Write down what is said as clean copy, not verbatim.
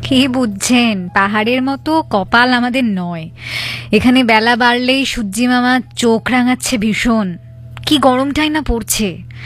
কি বুঝছেন, পাহাড়ের মতো কপাল আমাদের নয়। এখানে বেলা বাড়লেই সূর্যি মামা চোখ রাঙাচ্ছে ভীষণ। কি গরমটাই না পড়ছে।